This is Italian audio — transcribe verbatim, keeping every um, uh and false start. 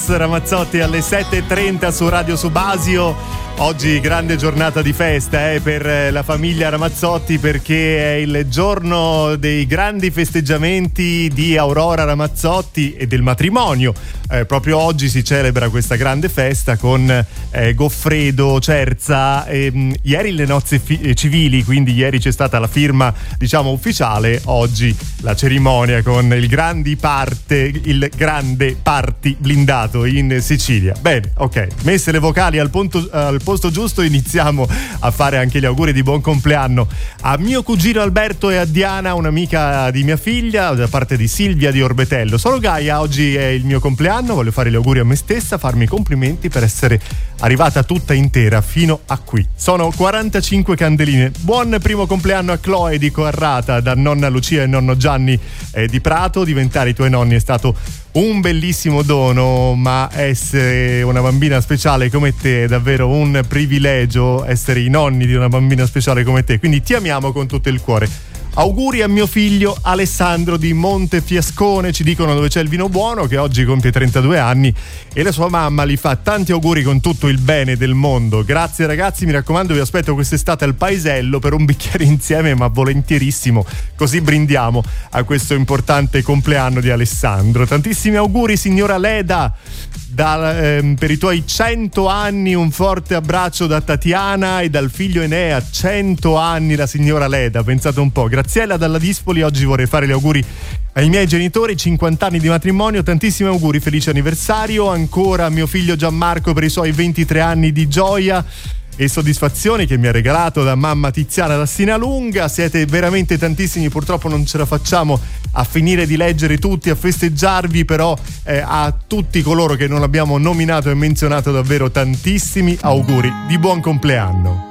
Ramazzotti alle sette e trenta su Radio Subasio. Oggi grande giornata di festa eh, per la famiglia Ramazzotti, perché è il giorno dei grandi festeggiamenti di Aurora Ramazzotti e del matrimonio. Eh, proprio oggi si celebra questa grande festa con eh, Goffredo Cerza. Eh, ieri le nozze fi- civili, quindi ieri c'è stata la firma, diciamo, ufficiale. Oggi la cerimonia con il grandi parte, il grande party blindato in Sicilia. Bene, ok, messe le vocali al, punto, al posto giusto, iniziamo a fare anche gli auguri di buon compleanno a mio cugino Alberto e a Diana, un'amica di mia figlia, da parte di Silvia di Orbetello. Sono Gaia, oggi è il mio compleanno, voglio fare gli auguri a me stessa, farmi i complimenti per essere arrivata tutta intera fino a qui. Sono quarantacinque candeline. Buon primo compleanno a Chloe di Coarrata, da nonna Lucia e nonno Gianni eh, di Prato. Diventare i tuoi nonni è stato un bellissimo dono, ma essere una bambina speciale come te è davvero un privilegio, essere i nonni di una bambina speciale come te, quindi ti amiamo con tutto il cuore. Auguri a mio figlio Alessandro di Montefiascone, ci dicono dove c'è il vino buono, che oggi compie trentadue anni e la sua mamma gli fa tanti auguri con tutto il bene del mondo. Grazie ragazzi, mi raccomando, vi aspetto quest'estate al paesello per un bicchiere insieme, ma volentierissimo, così brindiamo a questo importante compleanno di Alessandro. Tantissimi auguri signora Leda da, ehm, per i tuoi cento anni, un forte abbraccio da Tatiana e dal figlio Enea. Cento anni la signora Leda, pensate un po'. Graziella dalla Dispoli, oggi vorrei fare gli auguri ai miei genitori, cinquanta anni di matrimonio, tantissimi auguri, felice anniversario. Ancora a mio figlio Gianmarco per i suoi ventitré anni di gioia e soddisfazioni che mi ha regalato da mamma Tiziana da Sinalunga. Siete veramente tantissimi, purtroppo non ce la facciamo a finire di leggere tutti, a festeggiarvi, però eh, a tutti coloro che non abbiamo nominato e menzionato davvero tantissimi auguri di buon compleanno.